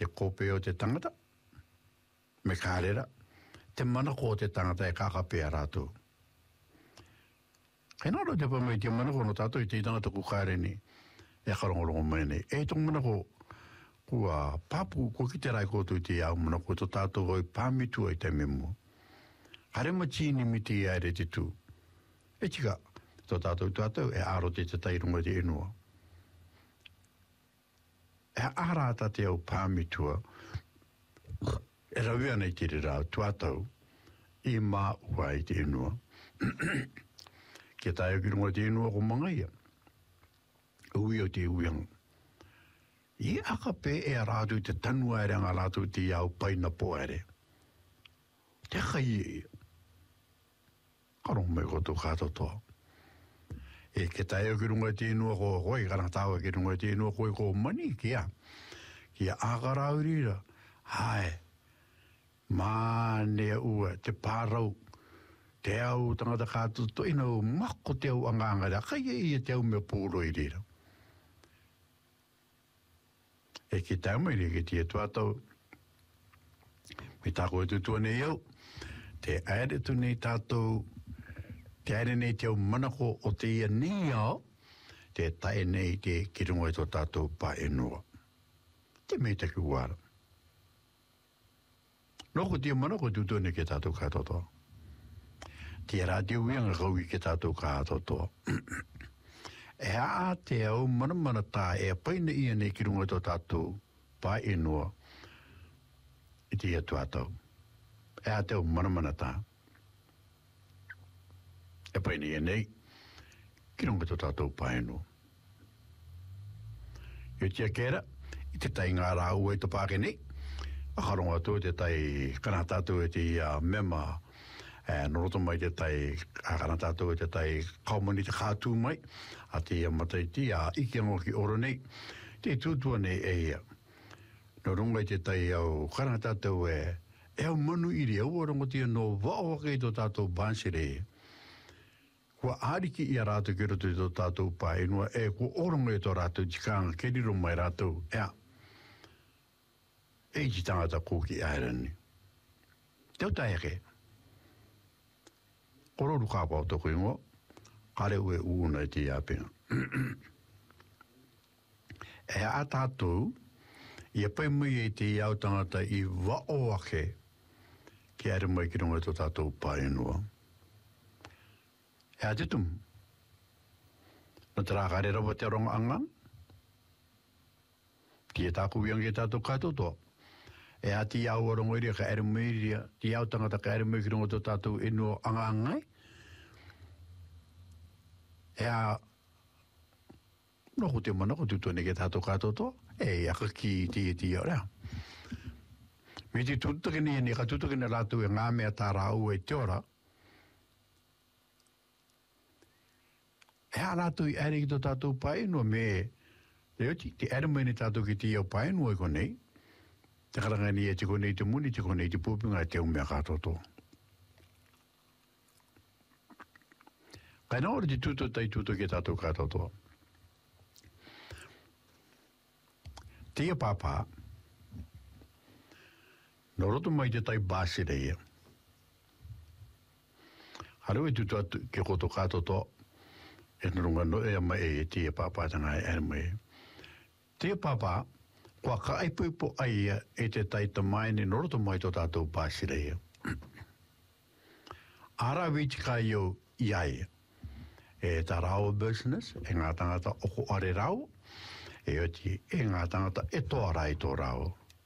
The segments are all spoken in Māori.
te kope o te tangata, me kārera, te manako o te tangata e kakapea rātou. Kei nāro te pamai te manako no tātou I te tangata ku kāre ni, e karongorongo mai nei. E tong manako, kua papu, kua ki te rai koutou te iau manako, to tātou hoi pāmitu ai te memo. Hare machini mi te aere te tū. E tika, to tātou, e aro te tairunga te inua. E ārata te au pāmitua, e rawia nei te rau, tuatau, I mā ua I te inua. Ke tae ki runga te inua ko mangaia. Ui o te uiang. I aka pe e a rātu te tanua ere ngā rātu te iau paina po ere. Te kai e. Karong mai koto kātotoa. E ke tae ki runga te inua ko hoi, karantawa ki runga te inua koe ko mani kia. Kia ākaraurira. Hae. Mā nea ua, te pārau. Te au tangata kātu to ina o mako te au angangara. Kai e te au mea pōro I rira. E ki te amairi ki te tuatau. Me tāko e tutua nei au. Te aere tu nei tātou. Te aere nei te au manako o te ia nei au. Te tae nei te kirunga I tō tātou pa enua. Te mei te ki uara. Noko te manako tutua nei ke tātou kātotoa. Te radio wianga kaui ke tātou kātotoa. E a te au manamana tā e paina ia nei ki runga tō tātou pā inua I te ia tuatau. E a te au manamana tā. E paina ia nei ki runga tō tātou pā inua. Io tia kera, I te tai ngā rāu e to pāke nei. A karonga tō te tai kana tātou e te mema noroto mai te tai akana tātou te tai kaumani te kātū mai a te matai ti a iki ango ki oro nei te tūtua nei e ia no runga te tai au kana tātou e au manu iri au orongo tia no wao kei tō tātou bānsire kua āriki I a rātou ki roto I tō tātou pā inua e kua orongo I tō rātou tikanga ke riro mai rātou e ji tangata kōki aerani teo tai ake Kororu kāpau toko ingo, kare ue uuna I te iapinga. E a tātou, I a pai mai e te iau tangata I wao ake, ki are mai ki runga tō tātou pāinua. E a te tumu. Na tera kare rawa te ronga angang, ki e tāku wiangi e tātou kātotoa. E a ti au arongo iria ka ere meiria, ti au tangata ka ere mei ki runga tō tātou ino angangai. E a noho te manako tutua ne ke tātou kātotoa. E aka ki ti ora. Me ti tutakini ni ka tutakini rātou e ngā mea tā rāu e te ora. E a rātou I ere ki tō tātou paenua me te ere mei ni tātou ki ti au paenua I konei. Te karanga ni e te konei te muni, te konei te pūpinga e te umea kātoto. Kai nā ora te tūto tai tūto ke tātou kātoto. Tia pāpā, no roto mai te tai bāsire ia. Haru e tūto ke koto kātoto, e nurunga no ea mai e tia pāpā tanga e mai. Tia pāpā, kua ka aipuipo aia e te taita mai ni noroto mai tō tātou pāsira ia. Ara witi ka iau iai. E tā rao business, e ngā tangata oko are rao, e oti e ngā tangata e toa rai tō rao.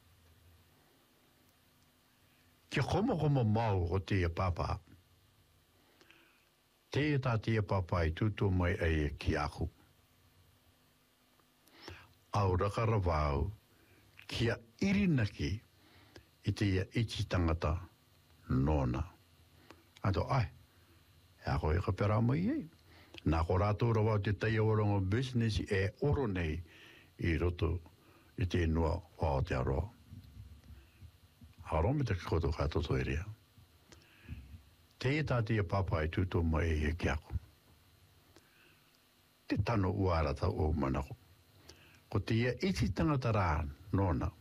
Ki komo mau o tia pāpā. Te tā tia pāpā I tūtō mai ai ki aku. Au rakara wāu, kia irinaki I te iti tangata nona. Ato ai, e ako e ka pera mai ei. Nā ko rātou rawa te tai orongo business e oro nei I roto I te inua o Aotearoa. Haro me te koto kātoto e rea. Te tātia pāpā I tūtō mai e ki ako. Te tano uarata o manako. Ko te ia iti tangata rā nona.